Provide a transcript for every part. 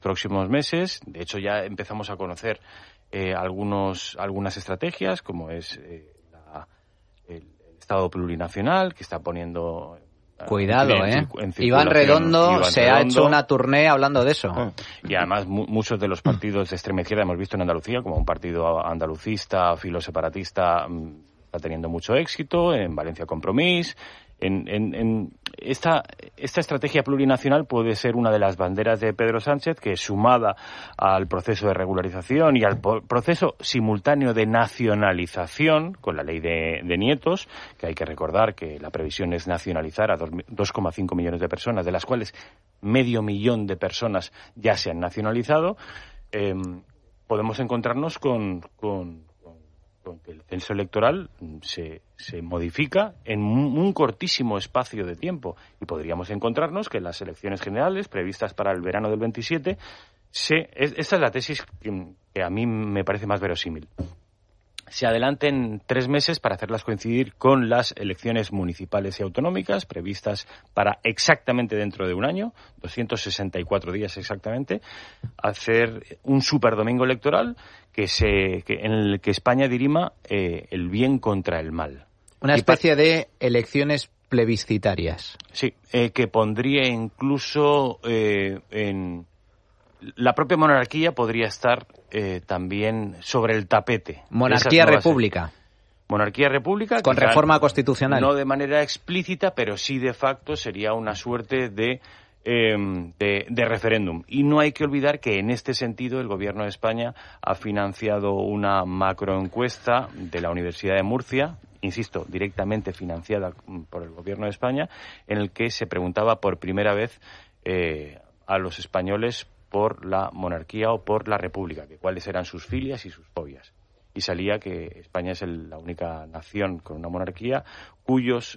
próximos meses. De hecho, ya empezamos a conocer algunas estrategias, como es el Estado plurinacional, que está poniendo... Cuidado, Iván Redondo se ha hecho una tournée hablando de eso. Y además muchos de los partidos de extrema izquierda hemos visto en Andalucía, como un partido andalucista, filoseparatista, está teniendo mucho éxito, en Valencia Compromís. Esta estrategia plurinacional puede ser una de las banderas de Pedro Sánchez, que sumada al proceso de regularización y al proceso simultáneo de nacionalización con la ley de nietos, que hay que recordar que la previsión es nacionalizar a 2,5 millones de personas, de las cuales 500.000 de personas ya se han nacionalizado, podemos encontrarnos con que el censo electoral se modifica en un cortísimo espacio de tiempo, y podríamos encontrarnos que las elecciones generales previstas para el verano del 27 esta es la tesis que a mí me parece más verosímil. Se adelanten 3 meses para hacerlas coincidir con las elecciones municipales y autonómicas previstas para exactamente dentro de un año, 264 días exactamente, hacer un superdomingo electoral en el que España dirima el bien contra el mal. Una especie de elecciones plebiscitarias. Sí, que pondría incluso en... La propia monarquía podría estar también sobre el tapete. Monarquía-república. Monarquía-república. Con reforma constitucional. No de manera explícita, pero sí de facto sería una suerte de referéndum. Y no hay que olvidar que en este sentido el Gobierno de España ha financiado una macroencuesta de la Universidad de Murcia, insisto, directamente financiada por el Gobierno de España, en el que se preguntaba por primera vez a los españoles por la monarquía o por la república, que cuáles eran sus filias y sus fobias. Y salía que España es la única nación con una monarquía cuyos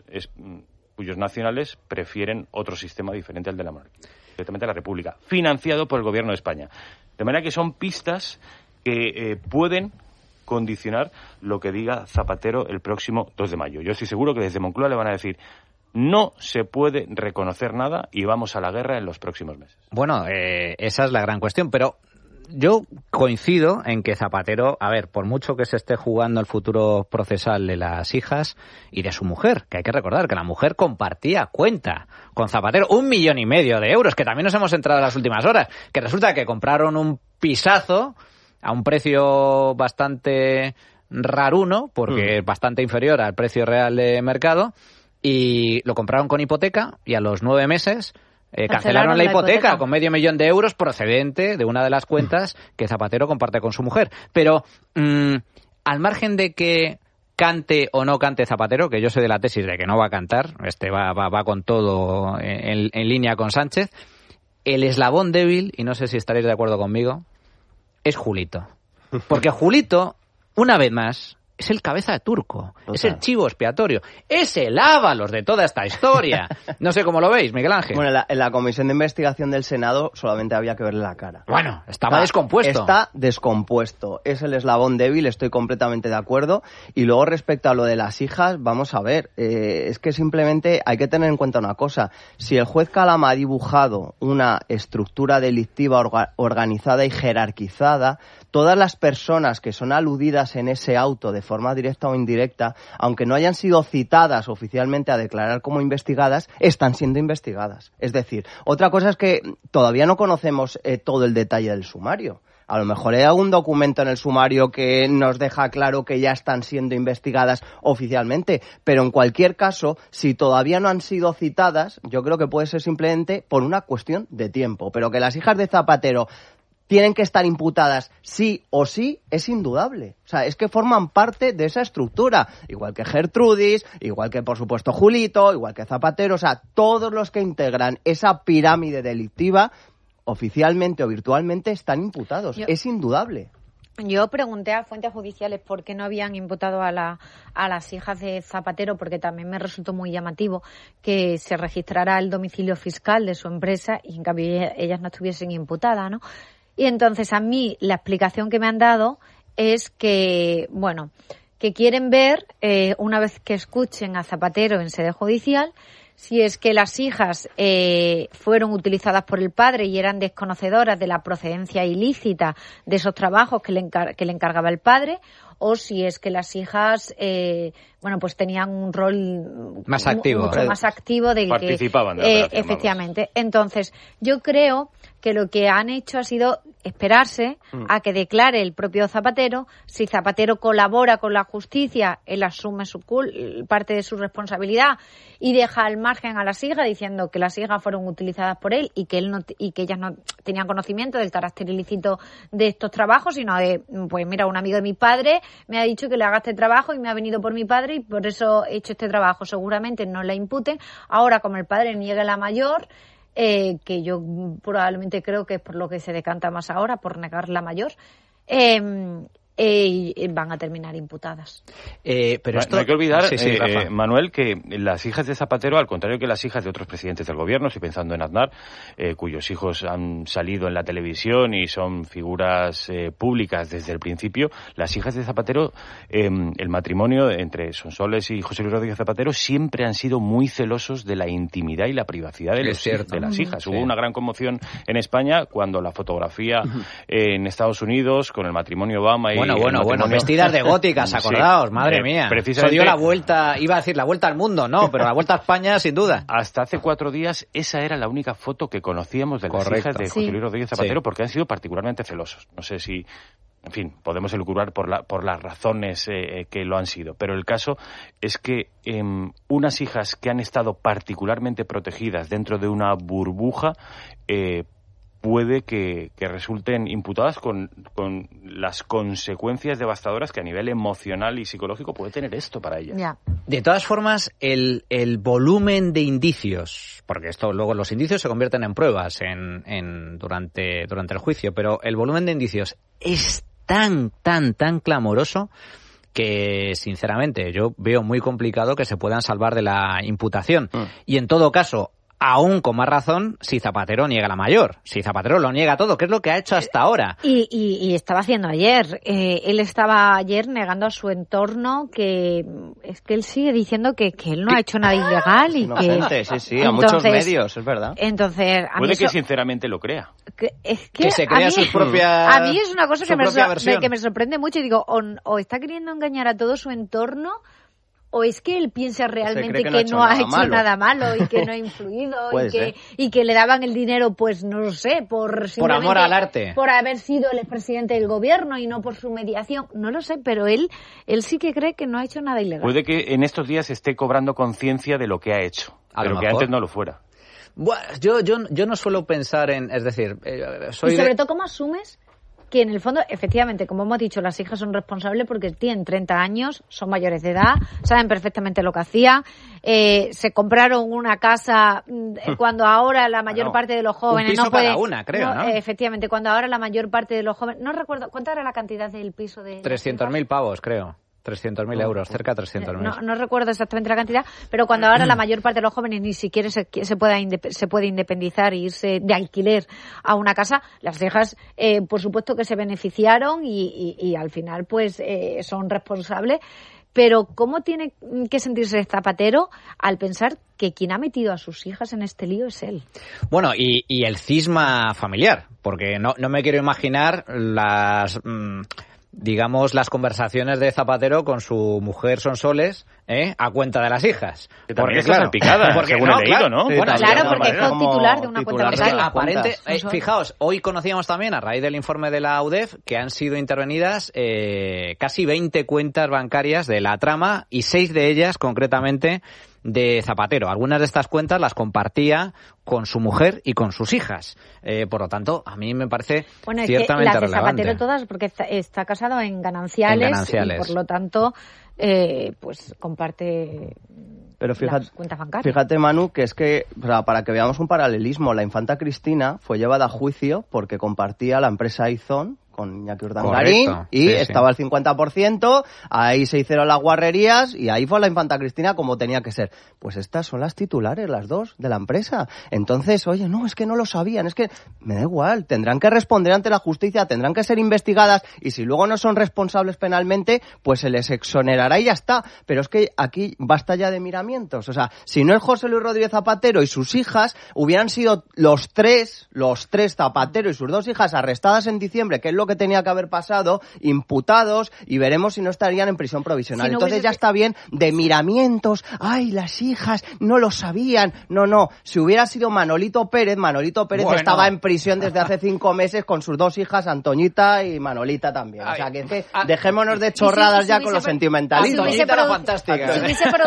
nacionales prefieren otro sistema diferente al de la monarquía, directamente la república, financiado por el Gobierno de España. De manera que son pistas que pueden condicionar lo que diga Zapatero el próximo 2 de mayo. Yo estoy seguro que desde Moncloa le van a decir: no se puede reconocer nada y vamos a la guerra en los próximos meses. Bueno, esa es la gran cuestión, pero yo coincido en que Zapatero, por mucho que se esté jugando el futuro procesal de las hijas y de su mujer, que hay que recordar que la mujer compartía cuenta con Zapatero, 1,5 millones de euros, que también nos hemos entrado en las últimas horas, que resulta que compraron un pisazo a un precio bastante raruno, porque es bastante inferior al precio real de mercado, y lo compraron con hipoteca y a los 9 meses cancelaron la hipoteca con 500.000 de euros procedente de una de las cuentas que Zapatero comparte con su mujer. Pero al margen de que cante o no cante Zapatero, que yo soy de la tesis de que no va a cantar, va con todo en línea con Sánchez, el eslabón débil, y no sé si estaréis de acuerdo conmigo, es Julito. Porque Julito, una vez más, es el cabeza de turco, es el chivo expiatorio, es el Ábalos de toda esta historia. No sé cómo lo veis, Miguel Ángel. Bueno, en la comisión de investigación del Senado solamente había que verle la cara. Bueno, estaba descompuesto. Está descompuesto, es el eslabón débil, estoy completamente de acuerdo. Y luego respecto a lo de las hijas, vamos a ver, es que simplemente hay que tener en cuenta una cosa. Si el juez Calama ha dibujado una estructura delictiva organizada y jerarquizada, todas las personas que son aludidas en ese auto de forma directa o indirecta, aunque no hayan sido citadas oficialmente a declarar como investigadas, están siendo investigadas. Es decir, otra cosa es que todavía no conocemos todo el detalle del sumario. A lo mejor hay algún documento en el sumario que nos deja claro que ya están siendo investigadas oficialmente, pero en cualquier caso, si todavía no han sido citadas, yo creo que puede ser simplemente por una cuestión de tiempo. Pero que las hijas de Zapatero tienen que estar imputadas sí o sí, es indudable. O sea, es que forman parte de esa estructura. Igual que Gertrudis, igual que, por supuesto, Julito, igual que Zapatero. O sea, todos los que integran esa pirámide delictiva, oficialmente o virtualmente, están imputados. Es indudable. Yo pregunté a fuentes judiciales por qué no habían imputado a las hijas de Zapatero, porque también me resultó muy llamativo que se registrara el domicilio fiscal de su empresa y en cambio ellas no estuviesen imputadas, ¿no? Y entonces a mí la explicación que me han dado es que, que quieren ver, una vez que escuchen a Zapatero en sede judicial, si es que las hijas fueron utilizadas por el padre y eran desconocedoras de la procedencia ilícita de esos trabajos que le encargaba el padre, o si es que las hijas, pues tenían un rol más activo, mucho más activo del participaban que de la operación, efectivamente. Entonces, yo creo que lo que han hecho ha sido esperarse a que declare el propio Zapatero. Si Zapatero colabora con la justicia, él asume parte de su responsabilidad y deja al margen a las hijas, diciendo que las hijas fueron utilizadas por él y que ellas no tenían conocimiento del carácter ilícito de estos trabajos, sino de, pues mira, un amigo de mi padre me ha dicho que le haga este trabajo y me ha venido por mi padre y por eso he hecho este trabajo. Seguramente no la imputen. Ahora, como el padre niegue la mayor, que yo probablemente creo que es por lo que se decanta más ahora, por negar la mayor, van a terminar imputadas. Pero no hay que olvidar, Manuel, que las hijas de Zapatero, al contrario que las hijas de otros presidentes del gobierno, estoy pensando en Aznar, cuyos hijos han salido en la televisión y son figuras públicas desde el principio, las hijas de Zapatero, el matrimonio entre Sonsoles y José Luis Rodríguez Zapatero siempre han sido muy celosos de la intimidad y la privacidad de las hijas. Sí. Hubo una gran conmoción en España cuando la fotografía en Estados Unidos con el matrimonio Obama y Bueno, vestidas de góticas, acordaos, madre mía. Precisamente, eso dio la vuelta, iba a decir la vuelta al mundo, no, pero la vuelta a España sin duda. Hasta hace 4 días esa era la única foto que conocíamos de las hijas de José Luis Rodríguez Zapatero, porque han sido particularmente celosos. No sé si, en fin, podemos elucubrar por las razones que lo han sido, pero el caso es que unas hijas que han estado particularmente protegidas dentro de una burbuja puede que resulten imputadas con las consecuencias devastadoras que a nivel emocional y psicológico puede tener esto para ellas. Ya. De todas formas, el volumen de indicios, porque esto luego los indicios se convierten en pruebas durante el juicio, pero el volumen de indicios es tan clamoroso que, sinceramente, yo veo muy complicado que se puedan salvar de la imputación. Y en todo caso, aún con más razón si Zapatero niega la mayor, si Zapatero lo niega todo, que es lo que ha hecho hasta ahora. Y estaba haciendo ayer. Él estaba ayer negando a su entorno que es que él sigue diciendo que él no ha hecho nada ilegal y inocente, sí, a muchos medios, es verdad. Entonces, puede que sinceramente lo crea. Que se crea sus propias. A mí es una cosa que me sorprende mucho y digo, o está queriendo engañar a todo su entorno, o es que él piensa realmente que no ha hecho nada malo y que no ha influido y que le daban el dinero, pues no lo sé, por amor al arte, por haber sido el expresidente del gobierno y no por su mediación, no lo sé, pero él sí que cree que no ha hecho nada ilegal. Puede que en estos días esté cobrando conciencia de lo que ha hecho, pero que antes no lo fuera. Bueno, yo no suelo pensar en, es decir, y sobre todo, ¿cómo asumes que en el fondo, efectivamente, como hemos dicho, las hijas son responsables porque tienen 30 años, son mayores de edad, saben perfectamente lo que hacían, se compraron una casa cuando ahora la mayor parte de los jóvenes no pueden... una, creo, ¿no? Efectivamente, cuando ahora la mayor parte de los jóvenes... No recuerdo, ¿cuánta era la cantidad del piso de...? 300.000 pavos, creo. 300.000 euros, cerca de 300.000. No recuerdo exactamente la cantidad, pero cuando ahora la mayor parte de los jóvenes ni siquiera se puede independizar e irse de alquiler a una casa, las hijas, por supuesto que se beneficiaron y al final pues son responsables. Pero ¿cómo tiene que sentirse Zapatero al pensar que quien ha metido a sus hijas en este lío es él? Bueno, y el cisma familiar, porque no me quiero imaginar las conversaciones de Zapatero con su mujer Sonsoles, a cuenta de las hijas. Que también está salpicada, según he leído, ¿no? Sí, bueno, claro, porque fue titular de una cuenta bancaria. Fijaos, hoy conocíamos también, a raíz del informe de la UDEF, que han sido intervenidas casi 20 cuentas bancarias de la trama y 6 de ellas, concretamente, de Zapatero. Algunas de estas cuentas las compartía con su mujer y con sus hijas. Por lo tanto, a mí me parece ciertamente relevante. Las de Zapatero todas, porque está casado en gananciales. Y por lo tanto, pues comparte. Pero las cuentas bancarias. Fíjate, Manu, que es que, para que veamos un paralelismo, la infanta Cristina fue llevada a juicio porque compartía la empresa Izon con Iñaki Urdangarín, y estaba al 50%, ahí se hicieron las guarrerías y ahí fue la infanta Cristina como tenía que ser. Pues estas son las titulares, las dos, de la empresa. Entonces, oye, no, es que no lo sabían, es que me da igual, tendrán que responder ante la justicia, tendrán que ser investigadas y si luego no son responsables penalmente, pues se les exonerará y ya está. Pero es que aquí basta ya de miramientos. O sea, si no es José Luis Rodríguez Zapatero y sus hijas, hubieran sido los tres, Zapatero y sus dos hijas, arrestadas en diciembre, que es lo que tenía que haber pasado, imputados, y veremos si no estarían en prisión provisional. Si no Entonces ya está bien de miramientos. Ay, las hijas no lo sabían. No. Si hubiera sido Manolito Pérez estaba en prisión desde hace 5 meses con sus dos hijas, Antoñita y Manolita también. O sea, que dejémonos de chorradas ya con los sentimentalismos. Antoñita era fantástica.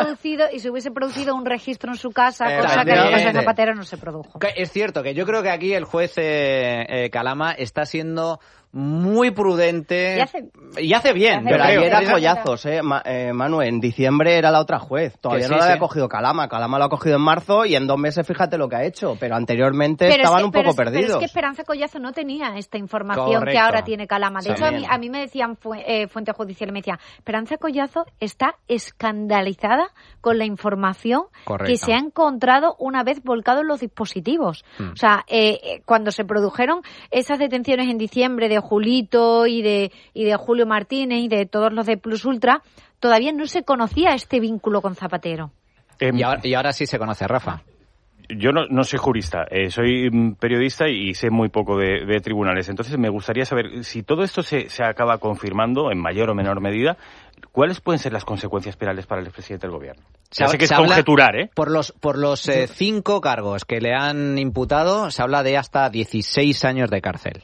Si hubiese producido un registro en su casa, cosa que en el caso de Zapatero no se produjo. Es cierto que yo creo que aquí el juez Calama está siendo muy prudente y hace bien. Pero ayer era joyazos, Manu, en diciembre era la otra juez, todavía no la había cogido Calama lo ha cogido en marzo y en 2 meses fíjate lo que ha hecho, pero anteriormente estaban un poco perdidos. Pero es que Esperanza Collazo no tenía esta información que ahora tiene Calama. De hecho, a mí me decían fuente judicial, me decían, Esperanza Collazo está escandalizada con la información que se ha encontrado una vez volcado en los dispositivos. O sea, cuando se produjeron esas detenciones en diciembre de Julito y de Julio Martínez y de todos los de Plus Ultra, todavía no se conocía este vínculo con Zapatero. Y ahora sí se conoce, Rafa. Yo no soy jurista, soy periodista y sé muy poco de tribunales. Entonces me gustaría saber si todo esto se acaba confirmando en mayor o menor medida, ¿cuáles pueden ser las consecuencias penales para el expresidente del gobierno? Ya sé que es conjeturar, ¿eh? Por los 5 cargos que le han imputado, se habla de hasta 16 años de cárcel.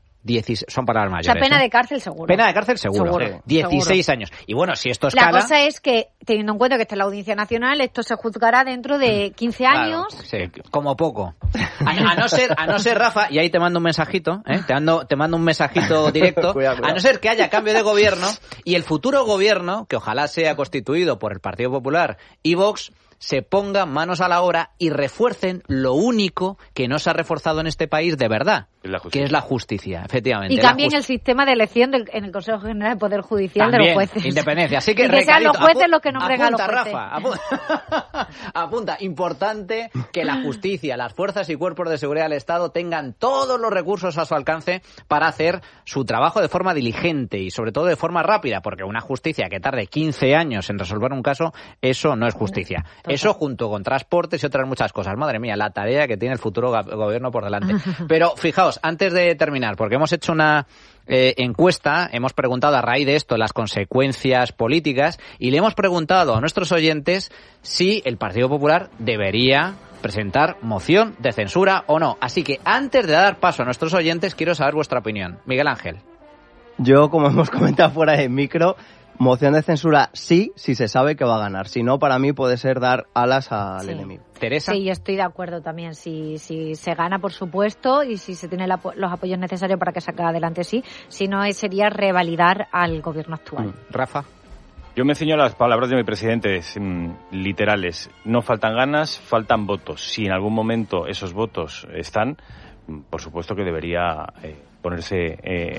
Son palabras mayores. O sea, pena de cárcel seguro. Pena de cárcel seguro. 16 años. Y bueno, si esto escala... La cosa es que, teniendo en cuenta que está en la Audiencia Nacional, esto se juzgará dentro de 15 años. Claro, sí, como poco. A no ser, Rafa, y ahí te mando un mensajito, te mando un mensajito directo, cuidado. A no ser que haya cambio de gobierno y el futuro gobierno, que ojalá sea constituido por el Partido Popular y Vox, se pongan manos a la obra y refuercen lo único que no se ha reforzado en este país de verdad, que es la justicia, efectivamente. Y cambien el sistema de elección en el Consejo General del Poder Judicial también, de los jueces. Independencia. Así que, sean los jueces los que nombren a los jueces. Rafa, apunta. Importante que la justicia, las fuerzas y cuerpos de seguridad del Estado tengan todos los recursos a su alcance para hacer su trabajo de forma diligente y sobre todo de forma rápida, porque una justicia que tarde 15 años en resolver un caso, eso no es justicia. Eso junto con transportes y otras muchas cosas. Madre mía, la tarea que tiene el futuro gobierno por delante. Pero fijaos, antes de terminar, porque hemos hecho una encuesta, hemos preguntado a raíz de esto las consecuencias políticas y le hemos preguntado a nuestros oyentes si el Partido Popular debería presentar moción de censura o no. Así que antes de dar paso a nuestros oyentes, quiero saber vuestra opinión. Miguel Ángel. Yo, como hemos comentado fuera de micro, moción de censura sí, si se sabe que va a ganar. Si no, para mí puede ser dar alas al enemigo. Teresa. Sí, yo estoy de acuerdo también. Si se gana, por supuesto, y si se tienen los apoyos necesarios para que salga adelante, sí. Si no, sería revalidar al gobierno actual. Rafa. Yo me ciño a las palabras de mi presidente, literales. No faltan ganas, faltan votos. Si en algún momento esos votos están, por supuesto que debería ponerse,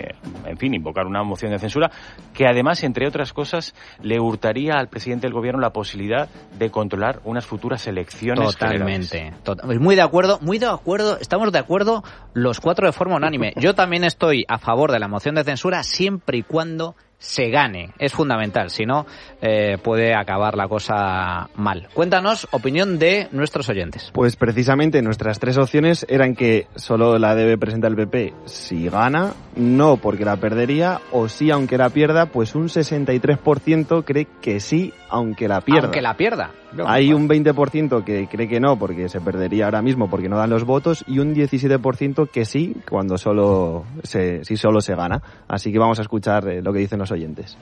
invocar una moción de censura, que además, entre otras cosas, le hurtaría al presidente del gobierno la posibilidad de controlar unas futuras elecciones generales. Muy de acuerdo, estamos de acuerdo los 4 de forma unánime. Yo también estoy a favor de la moción de censura siempre y cuando se gane. Es fundamental, si no, puede acabar la cosa mal. Cuéntanos, opinión de nuestros oyentes. Pues precisamente nuestras 3 opciones eran que solo la debe presentar el PP si gana, no porque la perdería, o sí aunque la pierda, pues un 63% cree que sí aunque la pierda. Aunque la pierda. Hay un 20% que cree que no porque se perdería ahora mismo porque no dan los votos y un 17% que sí cuando solo se gana. Así que vamos a escuchar lo que dicen los oyentes.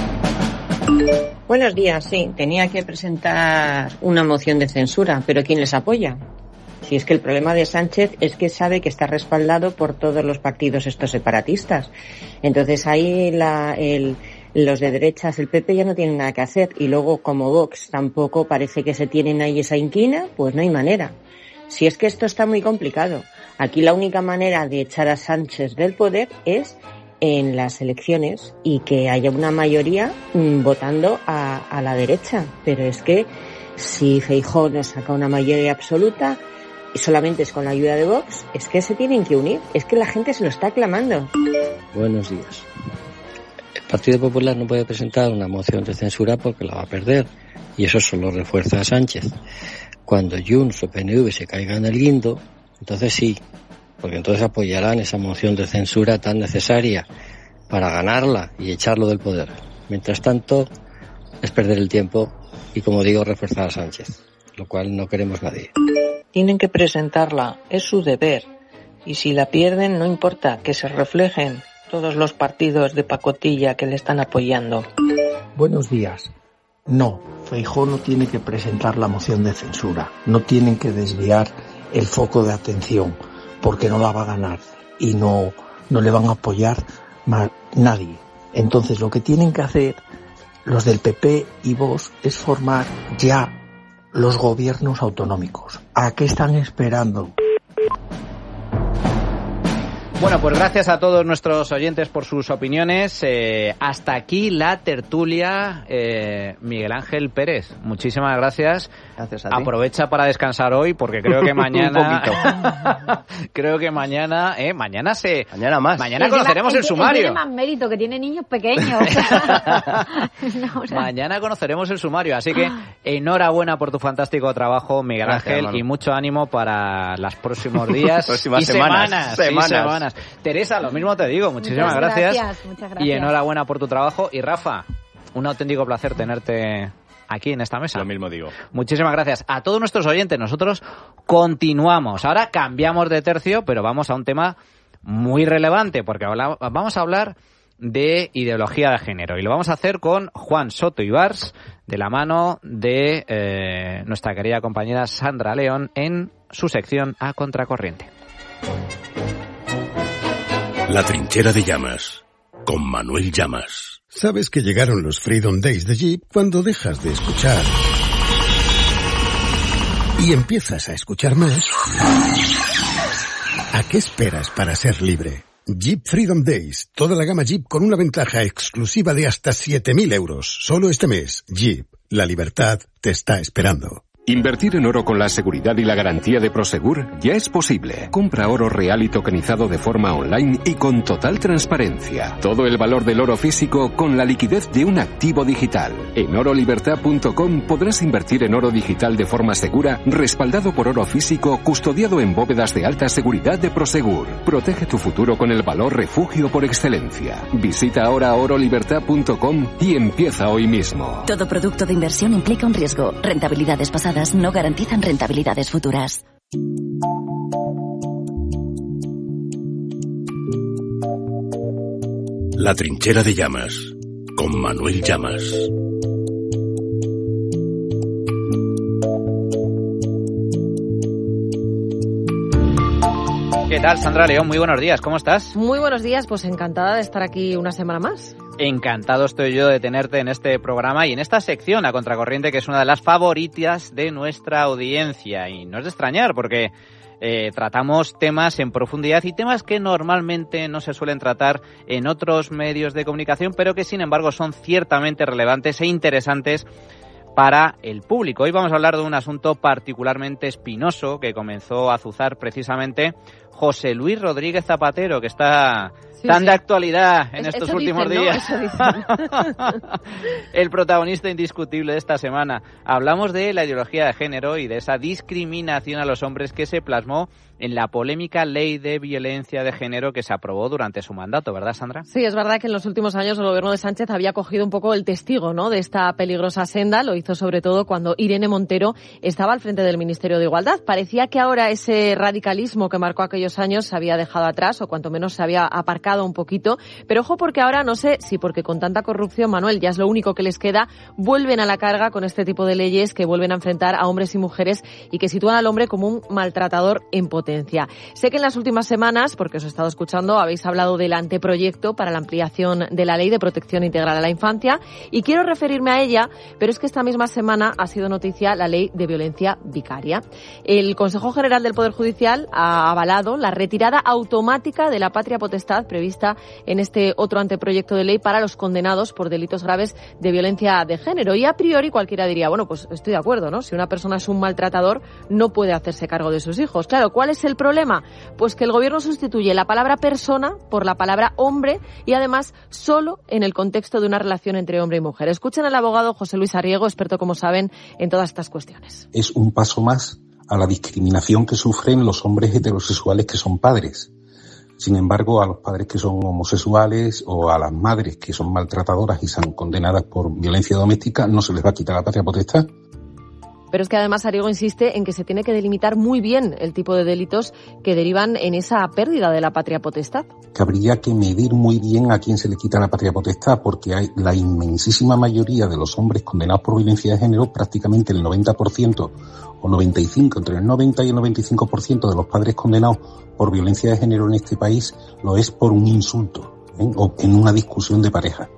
Buenos días, sí, tenía que presentar una moción de censura, pero ¿quién les apoya? Si es que el problema de Sánchez es que sabe que está respaldado por todos los partidos estos separatistas. Entonces ahí los de derechas, el PP ya no tienen nada que hacer y luego como Vox tampoco parece que se tienen ahí esa inquina, pues no hay manera. Si es que esto está muy complicado. Aquí la única manera de echar a Sánchez del poder es en las elecciones y que haya una mayoría votando a la derecha. Pero es que si Feijóo no saca una mayoría absoluta y solamente es con la ayuda de Vox, es que se tienen que unir. Es que la gente se lo está clamando. Buenos días. El Partido Popular no puede presentar una moción de censura porque la va a perder. Y eso solo refuerza a Sánchez. Cuando Junts o PNV se caigan del guindo, entonces sí, porque entonces apoyarán esa moción de censura tan necesaria para ganarla y echarlo del poder. Mientras tanto, es perder el tiempo y, como digo, reforzar a Sánchez, lo cual no queremos nadie. Tienen que presentarla, es su deber. Y si la pierden, no importa, que se reflejen todos los partidos de pacotilla que le están apoyando. Buenos días. No, Feijóo no tiene que presentar la moción de censura. No tienen que desviar el foco de atención, porque no la va a ganar y no le van a apoyar nadie. Entonces lo que tienen que hacer los del PP y Vox es formar ya los gobiernos autonómicos. ¿A qué están esperando? Bueno, pues gracias a todos nuestros oyentes por sus opiniones. Hasta aquí la tertulia. Miguel Ángel Pérez, muchísimas gracias. Gracias a ti. Aprovecha para descansar hoy porque creo que mañana... Mañana más. Mañana conoceremos el sumario. Tiene más mérito, que tiene niños pequeños. Mañana conoceremos el sumario, así que enhorabuena por tu fantástico trabajo, Miguel Ángel, hermano. Y mucho ánimo para los próximos días y semanas. Teresa, lo mismo te digo, muchísimas gracias. Muchas gracias. Y enhorabuena por tu trabajo. Y Rafa, un auténtico placer tenerte aquí en esta mesa. Lo mismo digo. Muchísimas gracias a todos nuestros oyentes. Nosotros continuamos. Ahora cambiamos de tercio, pero vamos a un tema muy relevante, porque vamos a hablar de ideología de género. Y lo vamos a hacer con Juan Soto Ibars, de la mano de nuestra querida compañera Sandra León, en su sección A Contracorriente. La trinchera de Llamas, con Manuel Llamas. Sabes que llegaron los Freedom Days de Jeep cuando dejas de escuchar y empiezas a escuchar más. ¿A qué esperas para ser libre? Jeep Freedom Days, toda la gama Jeep con una ventaja exclusiva de hasta 7.000 euros. Solo este mes, Jeep, la libertad te está esperando. Invertir en oro con la seguridad y la garantía de Prosegur ya es posible. Compra oro real y tokenizado de forma online y con total transparencia. Todo el valor del oro físico con la liquidez de un activo digital. En orolibertad.com podrás invertir en oro digital de forma segura, respaldado por oro físico, custodiado en bóvedas de alta seguridad de Prosegur. Protege tu futuro con el valor refugio por excelencia. Visita ahora orolibertad.com y empieza hoy mismo. Todo producto de inversión implica un riesgo. Rentabilidades pasadas no garantizan rentabilidades futuras. La trinchera de Llamas, con Manuel Llamas. ¿Qué tal, Sandra León? Muy buenos días, ¿cómo estás? Muy buenos días, pues encantada de estar aquí una semana más. Encantado estoy yo de tenerte en este programa y en esta sección A Contracorriente, que es una de las favoritas de nuestra audiencia. Y no es de extrañar, porque tratamos temas en profundidad y temas que normalmente no se suelen tratar en otros medios de comunicación, pero que sin embargo son ciertamente relevantes e interesantes para el público. Hoy vamos a hablar de un asunto particularmente espinoso que comenzó a azuzar precisamente José Luis Rodríguez Zapatero, que está tan de actualidad en estos últimos días. El protagonista indiscutible de esta semana. Hablamos de la ideología de género y de esa discriminación a los hombres que se plasmó en la polémica ley de violencia de género que se aprobó durante su mandato, ¿verdad, Sandra? Sí, es verdad que en los últimos años el gobierno de Sánchez había cogido un poco el testigo, ¿no?, de esta peligrosa senda. Lo hizo sobre todo cuando Irene Montero estaba al frente del Ministerio de Igualdad. Parecía que ahora ese radicalismo que marcó aquellos años se había dejado atrás, o cuanto menos se había aparcado un poquito. Pero ojo, porque ahora, no sé si porque con tanta corrupción, Manuel, ya es lo único que les queda, vuelven a la carga con este tipo de leyes que vuelven a enfrentar a hombres y mujeres y que sitúan al hombre como un maltratador en potencia. Sé que en las últimas semanas, porque os he estado escuchando, habéis hablado del anteproyecto para la ampliación de la Ley de Protección Integral a la Infancia, y quiero referirme a ella, pero es que esta misma semana ha sido noticia la Ley de Violencia Vicaria. El Consejo General del Poder Judicial ha avalado la retirada automática de la patria potestad prevista en este otro anteproyecto de ley para los condenados por delitos graves de violencia de género. Y a priori cualquiera diría, bueno, pues estoy de acuerdo, ¿no? Si una persona es un maltratador, no puede hacerse cargo de sus hijos. Claro, ¿cuál es el problema? Pues que el Gobierno sustituye la palabra persona por la palabra hombre y además solo en el contexto de una relación entre hombre y mujer. Escuchen al abogado José Luis Arriego, experto, como saben, en todas estas cuestiones. Es un paso más a la discriminación que sufren los hombres heterosexuales que son padres. Sin embargo, a los padres que son homosexuales o a las madres que son maltratadoras y son condenadas por violencia doméstica no se les va a quitar la patria potestad. Pero es que además Arriego insiste en que se tiene que delimitar muy bien el tipo de delitos que derivan en esa pérdida de la patria potestad. Que habría que medir muy bien a quién se le quita la patria potestad, porque hay la inmensísima mayoría de los hombres condenados por violencia de género, prácticamente el 90% o 95%, entre el 90 y el 95% de los padres condenados por violencia de género en este país lo es por un insulto, o en una discusión de pareja.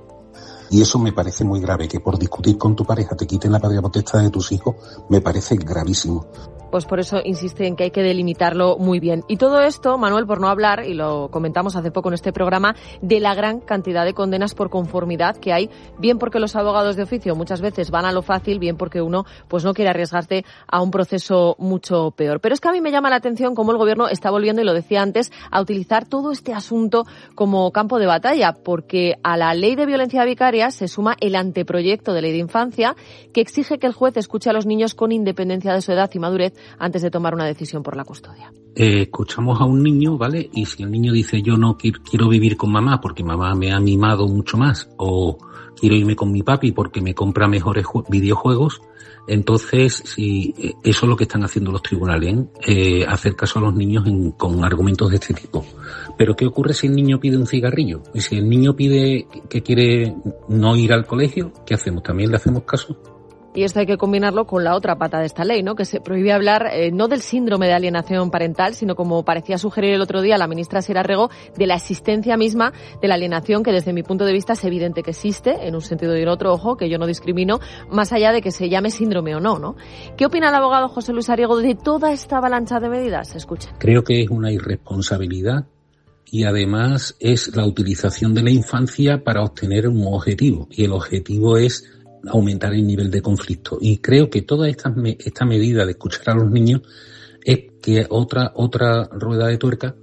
Y eso me parece muy grave, que por discutir con tu pareja te quiten la patria potestad de tus hijos, me parece gravísimo. Pues por eso insiste en que hay que delimitarlo muy bien. Y todo esto, Manuel, por no hablar, y lo comentamos hace poco en este programa, de la gran cantidad de condenas por conformidad que hay, bien porque los abogados de oficio muchas veces van a lo fácil, bien porque uno pues no quiere arriesgarse a un proceso mucho peor. Pero es que a mí me llama la atención cómo el Gobierno está volviendo, y lo decía antes, a utilizar todo este asunto como campo de batalla, porque a la ley de violencia vicaria se suma el anteproyecto de ley de infancia que exige que el juez escuche a los niños con independencia de su edad y madurez antes de tomar una decisión por la custodia. Escuchamos a un niño, ¿vale? Y si el niño dice yo no quiero vivir con mamá porque mamá me ha mimado mucho más, o quiero irme con mi papi porque me compra mejores videojuegos, entonces si eso es lo que están haciendo los tribunales, hacer caso a los niños con argumentos de este tipo. Pero ¿qué ocurre si el niño pide un cigarrillo? Y si el niño pide que quiere no ir al colegio, ¿qué hacemos? ¿También le hacemos caso? Y esto hay que combinarlo con la otra pata de esta ley, ¿no? Que se prohíbe hablar no del síndrome de alienación parental, sino, como parecía sugerir el otro día la ministra Sierra Rego, de la existencia misma de la alienación, que desde mi punto de vista es evidente que existe, en un sentido y en otro, ojo, que yo no discrimino, más allá de que se llame síndrome o no, ¿no? ¿Qué opina el abogado José Luis Arriego de toda esta avalancha de medidas? Escuchen. Creo que es una irresponsabilidad y además es la utilización de la infancia para obtener un objetivo, y el objetivo es aumentar el nivel de conflicto. Y creo que toda esta medida de escuchar a los niños es que otra rueda de tuerca,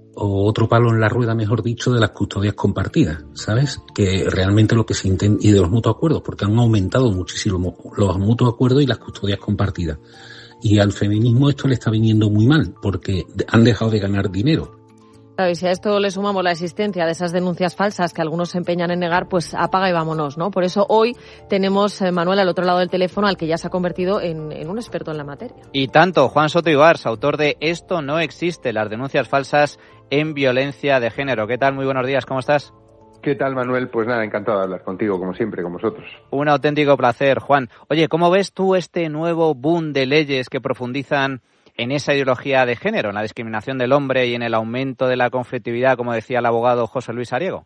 o otro palo en la rueda, mejor dicho, de las custodias compartidas, ¿sabes? Que realmente lo que se intenta, y de los mutuos acuerdos, porque han aumentado muchísimo los mutuos acuerdos y las custodias compartidas. Y al feminismo esto le está viniendo muy mal, porque han dejado de ganar dinero. Claro, y si a esto le sumamos la existencia de esas denuncias falsas que algunos se empeñan en negar, pues apaga y vámonos, ¿no? Por eso hoy tenemos, Manuel, al otro lado del teléfono, al que ya se ha convertido en un experto en la materia. Y tanto, Juan Soto Ibars, autor de Esto no existe, las denuncias falsas en violencia de género. ¿Qué tal? Muy buenos días, ¿cómo estás? ¿Qué tal, Manuel? Pues nada, encantado de hablar contigo, como siempre, con vosotros. Un auténtico placer, Juan. Oye, ¿cómo ves tú este nuevo boom de leyes que profundizan en esa ideología de género, en la discriminación del hombre y en el aumento de la conflictividad, como decía el abogado José Luis Arriego?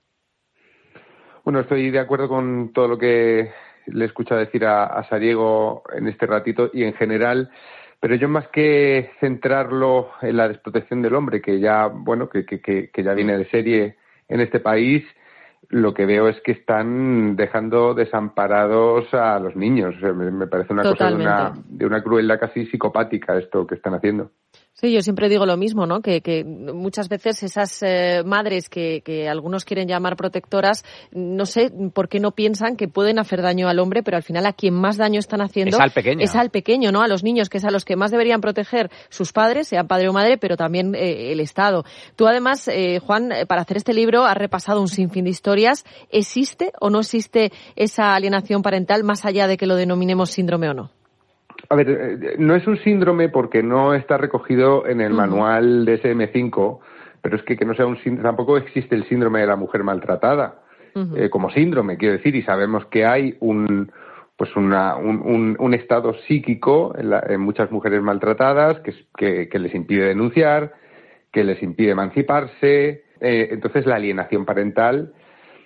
Bueno, estoy de acuerdo con todo lo que le he escuchado decir a Sariego en este ratito y en general, pero yo, más que centrarlo en la desprotección del hombre, que ya, bueno, que ya viene de serie en este país, lo que veo es que están dejando desamparados a los niños. O sea, me parece una Totalmente. Cosa de una crueldad casi psicopática esto que están haciendo. Sí, yo siempre digo lo mismo, ¿no? Que muchas veces esas madres que algunos quieren llamar protectoras, no sé por qué no piensan que pueden hacer daño al hombre, pero al final a quien más daño están haciendo es al pequeño, ¿no? A los niños, que es a los que más deberían proteger sus padres, sean padre o madre, pero también el Estado. Tú además, Juan, para hacer este libro has repasado un sinfín de historias. ¿Existe o no existe esa alienación parental, más allá de que lo denominemos síndrome o no? A ver, no es un síndrome porque no está recogido en el manual de DSM-5, pero es que no sea un síndrome, tampoco existe el síndrome de la mujer maltratada como síndrome, quiero decir, y sabemos que hay un estado psíquico en muchas mujeres maltratadas que les impide denunciar, que les impide emanciparse. Entonces, la alienación parental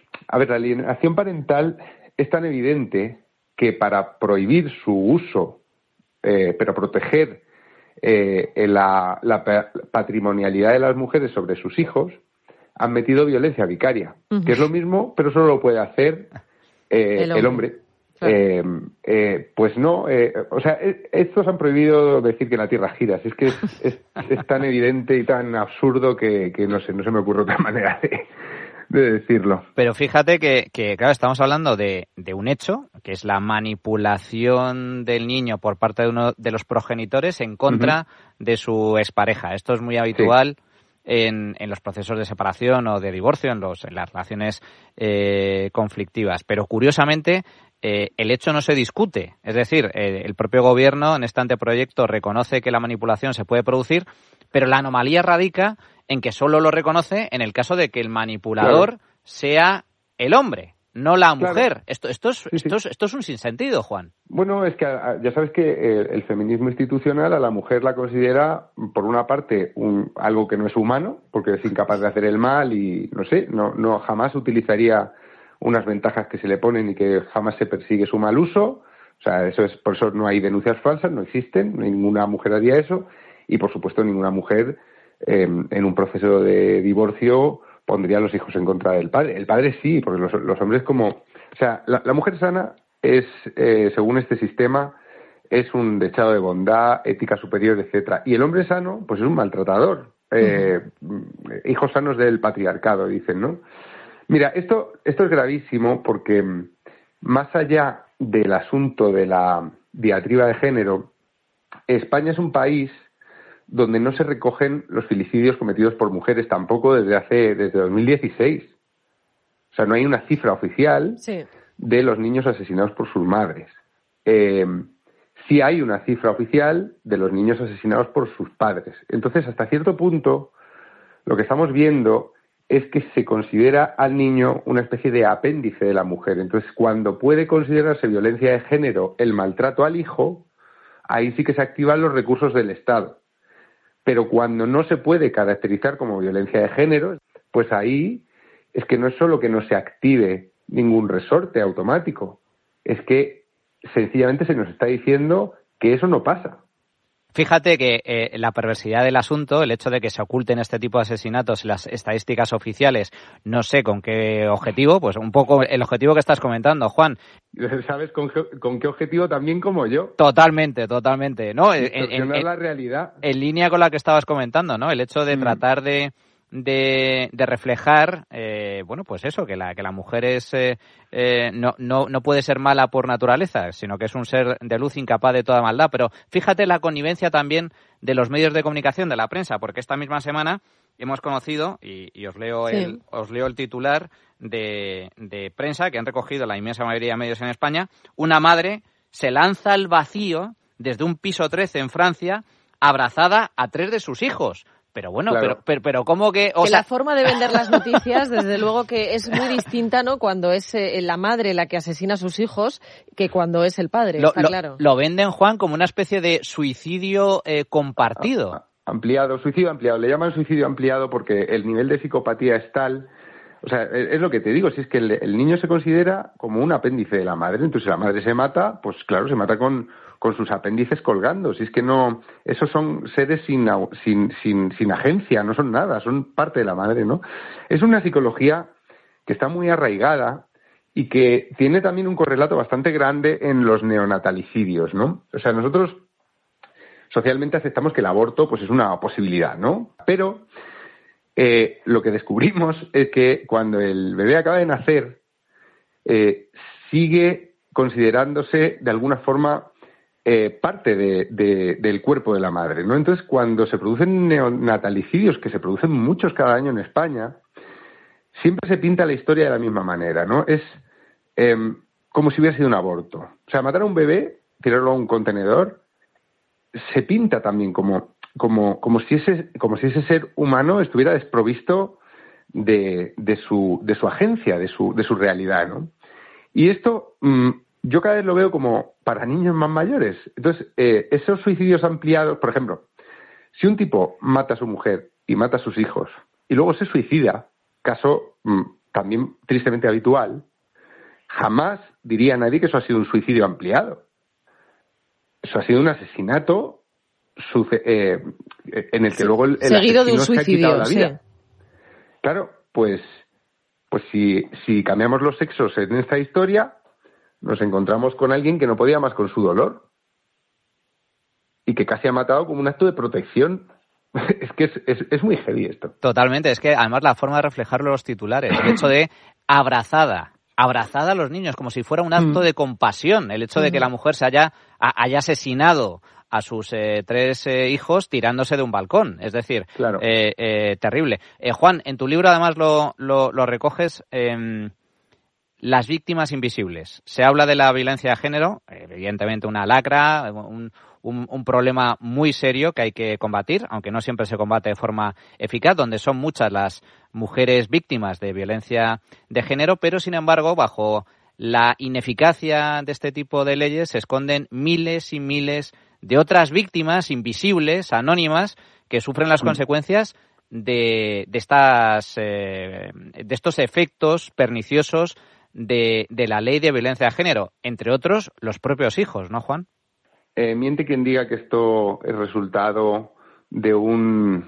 es tan evidente que para prohibir su uso, pero proteger en la patrimonialidad de las mujeres sobre sus hijos, han metido violencia vicaria, que es lo mismo, pero solo lo puede hacer el hombre. Claro. Pues no, o sea, estos han prohibido decir que la Tierra gira. Es que es tan evidente y tan absurdo que no sé, no se me ocurre otra manera de decirlo. Pero fíjate que claro, estamos hablando de un hecho, que es la manipulación del niño por parte de uno de los progenitores en contra de su expareja. Esto es muy habitual en los procesos de separación o de divorcio, en las relaciones conflictivas. Pero curiosamente, el hecho no se discute. Es decir, el propio gobierno en este anteproyecto reconoce que la manipulación se puede producir, pero la anomalía radica en que solo lo reconoce en el caso de que el manipulador sea el hombre, no la mujer. Esto es un sinsentido, Juan. Bueno, es que ya sabes que el feminismo institucional a la mujer la considera, por una parte, algo que no es humano, porque es incapaz de hacer el mal y, no sé, no jamás utilizaría unas ventajas que se le ponen y que jamás se persigue su mal uso. O sea, por eso no hay denuncias falsas, no existen, ninguna mujer haría eso, y por supuesto ninguna mujer en un proceso de divorcio pondría a los hijos en contra del padre. El padre sí, porque los hombres o sea, la mujer sana es, según este sistema, es un dechado de bondad, ética superior, etcétera. Y el hombre sano, pues es un maltratador. Hijos sanos del patriarcado, dicen, ¿no? Mira, esto es gravísimo porque más allá del asunto de la diatriba de género, España es un país donde no se recogen los filicidios cometidos por mujeres tampoco desde 2016. O sea, no hay una cifra oficial de los niños asesinados por sus madres. Sí hay una cifra oficial de los niños asesinados por sus padres. Entonces, hasta cierto punto, lo que estamos viendo es que se considera al niño una especie de apéndice de la mujer. Entonces, cuando puede considerarse violencia de género el maltrato al hijo, ahí sí que se activan los recursos del Estado. Pero cuando no se puede caracterizar como violencia de género, pues ahí es que no es solo que no se active ningún resorte automático, es que sencillamente se nos está diciendo que eso no pasa. Fíjate que la perversidad del asunto, el hecho de que se oculten este tipo de asesinatos en las estadísticas oficiales, no sé con qué objetivo, pues un poco el objetivo que estás comentando, Juan. ¿Sabes con qué objetivo? También como yo. Totalmente, ¿no? Distorsionar la realidad. En línea con la que estabas comentando, ¿no? El hecho de tratar de reflejar, bueno, pues eso, que la mujer es no puede ser mala por naturaleza, sino que es un ser de luz incapaz de toda maldad. Pero fíjate la connivencia también de los medios de comunicación, de la prensa, porque esta misma semana hemos conocido, y os leo el titular de prensa que han recogido la inmensa mayoría de medios en España: una madre se lanza al vacío desde un piso 13 en Francia, abrazada a 3 de sus hijos. Pero bueno, claro. pero ¿cómo que...? La forma de vender las noticias, desde luego que es muy distinta, ¿no? Cuando es la madre la que asesina a sus hijos que cuando es el padre, está claro. Lo venden, Juan, como una especie de suicidio compartido. Ampliado, suicidio ampliado. Le llaman suicidio ampliado porque el nivel de psicopatía es tal... O sea, es lo que te digo, si es que el niño se considera como un apéndice de la madre, entonces si la madre se mata, pues claro, se mata con sus apéndices colgando. Si es que no, esos son seres sin agencia, no son nada, son parte de la madre, ¿no? Es una psicología que está muy arraigada y que tiene también un correlato bastante grande en los neonatalicidios, ¿no? O sea, nosotros socialmente aceptamos que el aborto pues es una posibilidad, ¿no? Pero lo que descubrimos es que cuando el bebé acaba de nacer, sigue considerándose de alguna forma parte del cuerpo de la madre, ¿no? Entonces, cuando se producen neonatalicidios, que se producen muchos cada año en España, siempre se pinta la historia de la misma manera, ¿no? Es como si hubiera sido un aborto. O sea, matar a un bebé, tirarlo a un contenedor, se pinta también como si ese ser humano estuviera desprovisto de su agencia, de su realidad, ¿no? Y esto yo cada vez lo veo como para niños más mayores. Entonces, esos suicidios ampliados, por ejemplo, si un tipo mata a su mujer y mata a sus hijos y luego se suicida, caso también tristemente habitual, jamás diría nadie que eso ha sido un suicidio ampliado. Eso ha sido un asesinato en el que luego el seguido de un asesino se ha quitado la vida. Sí. Claro, pues si cambiamos los sexos en esta historia, nos encontramos con alguien que no podía más con su dolor y que casi ha matado como un acto de protección. Es que es muy heavy esto. Totalmente, es que además la forma de reflejarlo en los titulares, el hecho de abrazada a los niños, como si fuera un acto de compasión, el hecho de que la mujer se haya asesinado a sus 3 hijos tirándose de un balcón, es decir, claro. Terrible. Juan, en tu libro además lo recoges, las víctimas invisibles. Se habla de la violencia de género, evidentemente una lacra, un problema muy serio que hay que combatir, aunque no siempre se combate de forma eficaz, donde son muchas las mujeres víctimas de violencia de género, pero sin embargo, bajo la ineficacia de este tipo de leyes se esconden miles y miles de otras víctimas invisibles, anónimas, que sufren las consecuencias de estos efectos perniciosos de la ley de violencia de género, entre otros los propios hijos, ¿no, Juan? Miente quien diga que esto es resultado de una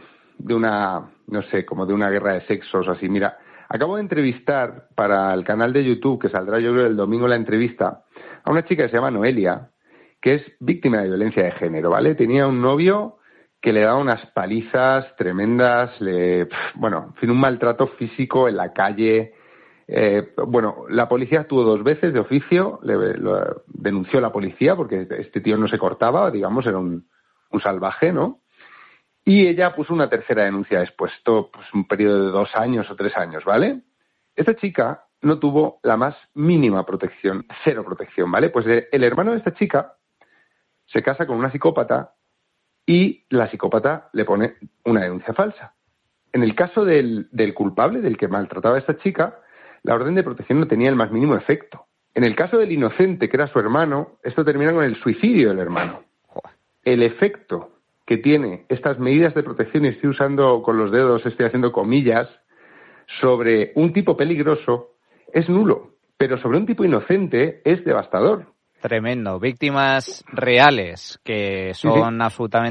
guerra de sexos o así. Mira, acabo de entrevistar para el canal de YouTube, que saldrá yo creo el domingo la entrevista, a una chica que se llama Noelia, que es víctima de violencia de género, ¿vale? Tenía un novio que le daba unas palizas tremendas, un maltrato físico en la calle. La policía actuó 2 veces de oficio, lo denunció la policía porque este tío no se cortaba, digamos, era un salvaje, ¿no? Y ella puso una tercera denuncia después, un periodo de 2 años o 3 años, ¿vale? Esta chica no tuvo la más mínima protección, 0 protección, ¿vale? Pues el hermano de esta chica se casa con una psicópata y la psicópata le pone una denuncia falsa. En el caso del culpable, del que maltrataba a esta chica, la orden de protección no tenía el más mínimo efecto. En el caso del inocente, que era su hermano, esto termina con el suicidio del hermano. El efecto que tiene estas medidas de protección, y estoy usando con los dedos, estoy haciendo comillas, sobre un tipo peligroso, es nulo. Pero sobre un tipo inocente es devastador. Tremendo. Víctimas reales que son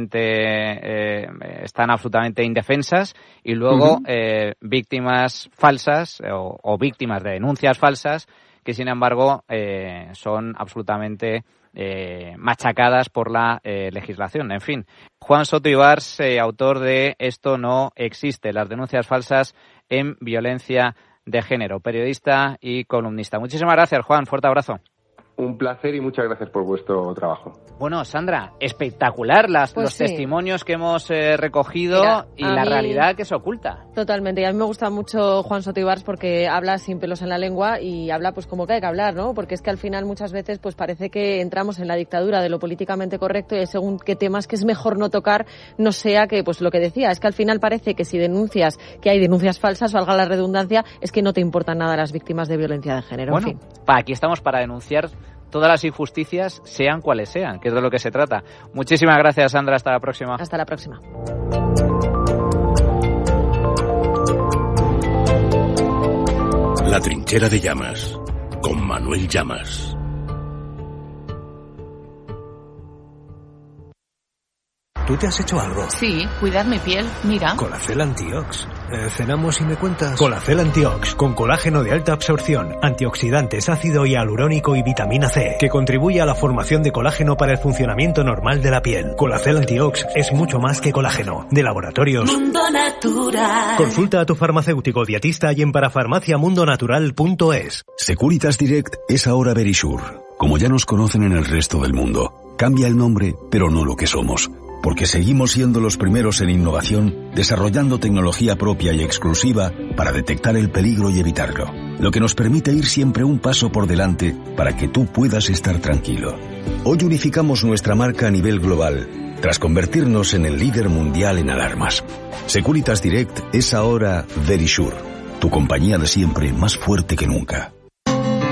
están absolutamente indefensas, y luego víctimas falsas o víctimas de denuncias falsas que sin embargo son absolutamente machacadas por la legislación. En fin, Juan Soto Ibars, autor de Esto no existe, las denuncias falsas en violencia de género, periodista y columnista. Muchísimas gracias, Juan. Fuerte abrazo. Un placer y muchas gracias por vuestro trabajo. Bueno, Sandra, espectacular los testimonios que hemos recogido. Mira, y la realidad que se oculta. Totalmente, y a mí me gusta mucho Juan Soto Ibars porque habla sin pelos en la lengua y habla pues como que hay que hablar, ¿no? Porque es que al final muchas veces pues parece que entramos en la dictadura de lo políticamente correcto y según qué temas que es mejor no tocar, no sea que, pues lo que decía, es que al final parece que si denuncias que hay denuncias falsas, valga la redundancia, es que no te importan nada las víctimas de violencia de género. Bueno, en fin. Aquí estamos para denunciar todas las injusticias, sean cuales sean, que es de lo que se trata. Muchísimas gracias, Sandra. Hasta la próxima. Hasta la próxima. La trinchera de Llamas, con Manuel Llamas. ¿Tú te has hecho algo? Sí, cuidar mi piel, mira. Colacel Antiox. Cenamos y me cuentas. Colacel Antiox, con colágeno de alta absorción, antioxidantes, ácido hialurónico y vitamina C, que contribuye a la formación de colágeno para el funcionamiento normal de la piel. Colacel Antiox es mucho más que colágeno. De Laboratorios Mundo Natural. Consulta a tu farmacéutico dietista y en parafarmaciamundonatural.es. Securitas Direct es ahora Verisure. Como ya nos conocen en el resto del mundo, cambia el nombre, pero no lo que somos. Porque seguimos siendo los primeros en innovación, desarrollando tecnología propia y exclusiva para detectar el peligro y evitarlo. Lo que nos permite ir siempre un paso por delante para que tú puedas estar tranquilo. Hoy unificamos nuestra marca a nivel global, tras convertirnos en el líder mundial en alarmas. Securitas Direct es ahora Verisure, tu compañía de siempre más fuerte que nunca.